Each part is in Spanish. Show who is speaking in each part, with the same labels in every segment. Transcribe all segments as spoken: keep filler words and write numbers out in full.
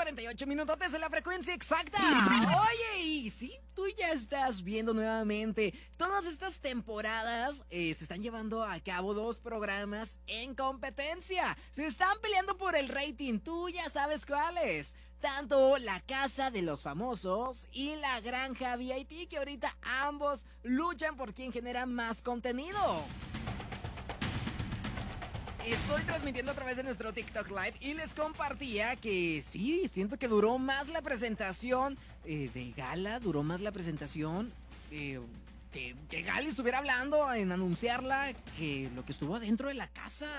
Speaker 1: cuarenta y ocho minutos de la frecuencia exacta. Oye, y sí, tú ya estás viendo nuevamente. Todas estas temporadas eh, se están llevando a cabo dos programas en competencia. Se están peleando por el rating. Tú ya sabes cuáles. Tanto La Casa de los Famosos y La Granja V I P, que ahorita ambos luchan por quien genera más contenido. Estoy transmitiendo a través de nuestro TikTok Live y les compartía que sí, siento que duró más la presentación eh, de Gala, duró más la presentación eh, que, que Gali estuviera hablando en anunciarla que lo que estuvo adentro de la casa.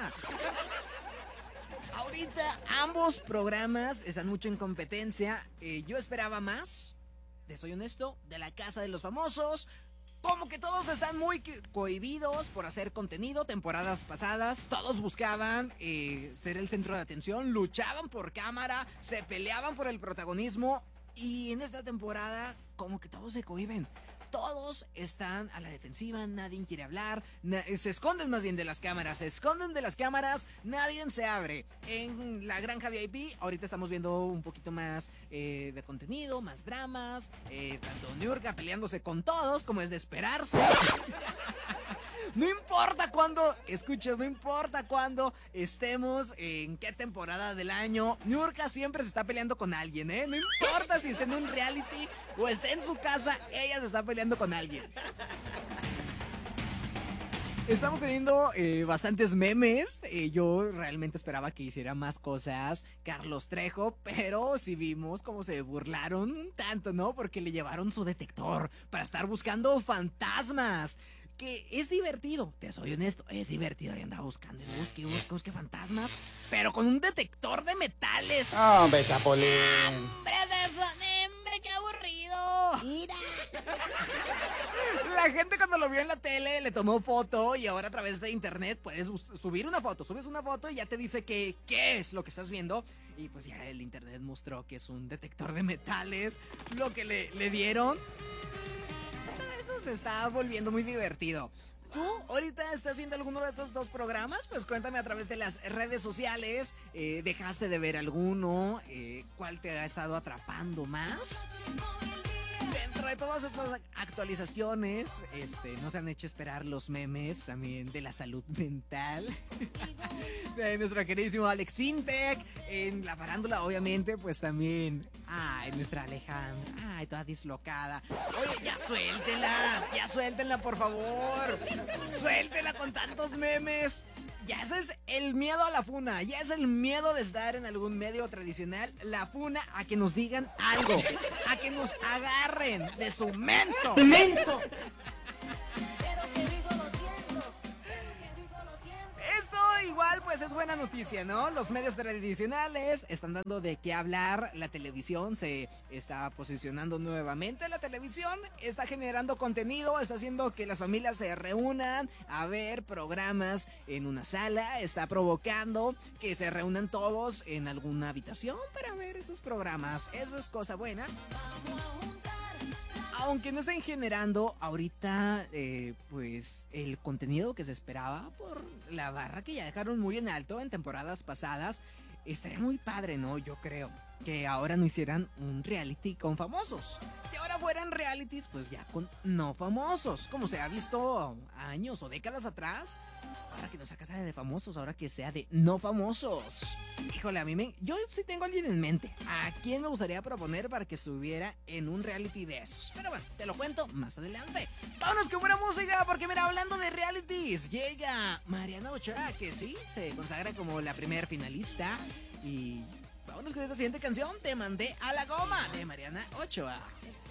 Speaker 1: Ahorita ambos programas están mucho en competencia. Eh, yo esperaba más, te soy honesto, de La Casa de los Famosos. Como que todos están muy cohibidos por hacer contenido. Temporadas pasadas, todos buscaban eh, ser el centro de atención, luchaban por cámara, se peleaban por el protagonismo. Y en esta temporada, como que todos se cohiben. Todos están a la defensiva, nadie quiere hablar, na- se esconden más bien de las cámaras, se esconden de las cámaras, nadie se abre. En La Granja V I P, ahorita estamos viendo un poquito más eh, de contenido, más dramas, eh, tanto Niurka peleándose con todos, como es de esperarse. No importa cuándo, escuchas, no importa cuándo estemos, en qué temporada del año, Niurka siempre se está peleando con alguien, ¿eh? No importa si está en un reality o esté en su casa, ella se está peleando con alguien. Estamos teniendo eh, bastantes memes. Eh, yo realmente esperaba que hiciera más cosas Carlos Trejo, pero sí vimos cómo se burlaron un tanto, ¿no? Porque le llevaron su detector para estar buscando fantasmas. Que es divertido, te soy honesto, es divertido. Y andaba buscando, busque, busque, busque fantasmas, pero con un detector de metales.
Speaker 2: ¡Hombre, Chapulín!
Speaker 1: ¡Hombre, de eso! ¡Hombre, qué aburrido! ¡Mira! La gente cuando lo vio en la tele le tomó foto y ahora a través de internet puedes subir una foto. Subes una foto y ya te dice que qué es lo que estás viendo. Y pues ya el internet mostró que es un detector de metales lo que le, le dieron. Eso se está volviendo muy divertido. ¿Tú ahorita estás viendo alguno de estos dos programas? Pues cuéntame a través de las redes sociales. Eh, ¿Dejaste de ver alguno? Eh, ¿Cuál te ha estado atrapando más? Dentro de todas estas actualizaciones, este, nos han hecho esperar los memes también de la salud mental de nuestro queridísimo Alex Intec. En la farándula, obviamente, pues también, ay, nuestra Alejandra, ay, toda dislocada. Oye, ya suéltela, ya suéltenla, por favor. Suéltela con tantos memes. Ya ese es el miedo a la funa, ya es el miedo de estar en algún medio tradicional, la funa a que nos digan algo, a que nos agarren de su menso. ¡Menso! Esto igual pues es buena noticia, ¿no? Los medios tradicionales están dando de qué hablar, la televisión se está posicionando nuevamente, la televisión está generando contenido, está haciendo que las familias se reúnan a ver programas en una sala, está provocando que se reúnan todos en alguna habitación para ver estos programas, eso es cosa buena. Aunque no estén generando ahorita, eh, pues, el contenido que se esperaba por la barra que ya dejaron muy en alto en temporadas pasadas, estaría muy padre, ¿no? Yo creo que ahora no hicieran un reality con famosos. Que ahora fueran realities, pues ya con no famosos. Como se ha visto años o décadas atrás. Ahora que no sea casa de famosos, ahora que sea de no famosos. Híjole, a mí me... Yo sí tengo a alguien en mente. ¿A quién me gustaría proponer para que estuviera en un reality de esos? Pero bueno, te lo cuento más adelante. Vámonos con buena música, porque mira, hablando de realities, llega Mariana Ochoa, que sí, se consagra como la primer finalista. Y vámonos con esta siguiente canción, Te mandé a la goma, de Mariana Ochoa.